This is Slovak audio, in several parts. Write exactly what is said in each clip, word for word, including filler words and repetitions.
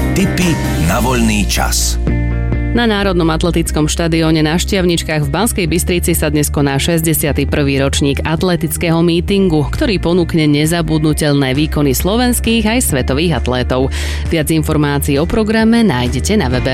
Tipy na voľný čas. Na Národnom atletickom štadióne na Štiavničkách v Banskej Bystrici sa dnes koná šesťdesiaty prvý ročník atletického mítingu, ktorý ponúkne nezabudnuteľné výkony slovenských aj svetových atlétov. Viac informácií o programe nájdete na webe.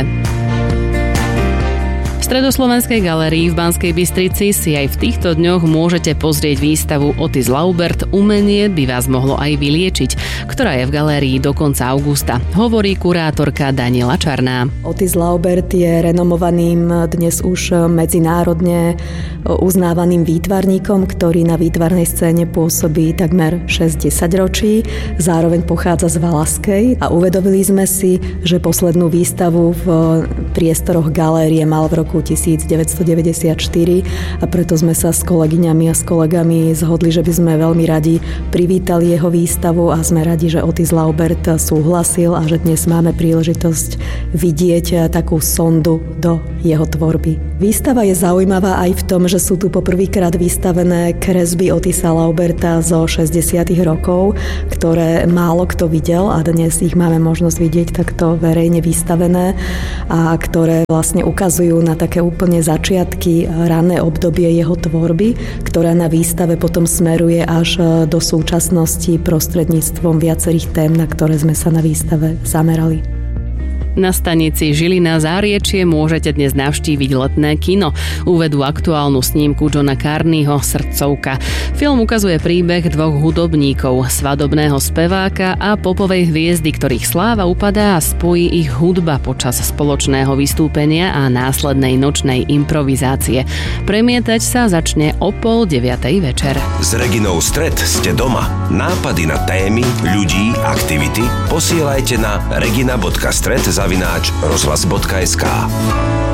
V Stredoslovenskej galérii v Banskej Bystrici si aj v týchto dňoch môžete pozrieť výstavu Otis Laubert Umenie by vás mohlo aj vyliečiť, ktorá je v galérii do konca augusta, hovorí kurátorka Daniela Čarná. Otis Laubert je renomovaným dnes už medzinárodne uznávaným výtvarníkom, ktorý na výtvarnej scéne pôsobí takmer šesťdesiat ročí, zároveň pochádza z Valaskej a uvedomili sme si, že poslednú výstavu v priestoroch galérie mal v roku devätnásťstodeväťdesiatštyri a preto sme sa s kolegyňami a s kolegami zhodli, že by sme veľmi radi privítali jeho výstavu a sme radi, že Otis Laubert súhlasil a že dnes máme príležitosť vidieť takú sondu do jeho tvorby. Výstava je zaujímavá aj v tom, že sú tu poprvýkrát vystavené kresby Otisa Lauberta zo šesťdesiatych rokov, ktoré málo kto videl a dnes ich máme možnosť vidieť takto verejne vystavené a ktoré vlastne ukazujú na také úplne začiatky, rané obdobie jeho tvorby, ktorá na výstave potom smeruje až do súčasnosti prostredníctvom viacerých tém, na ktoré sme sa na výstave zamerali. Na stanici Žilina Záriečie môžete dnes navštíviť letné kino. Uvedú aktuálnu snímku Johna Carneyho Srdcovka. Film ukazuje príbeh dvoch hudobníkov, svadobného speváka a popovej hviezdy, ktorých sláva upadá a spojí ich hudba počas spoločného vystúpenia a následnej nočnej improvizácie. Premietať sa začne o pol deviatej večer. S Reginou Stret ste doma. Nápady na témy, ľudí, aktivity posielajte na regina bodka stret zavináč rozhlas bodka es ká.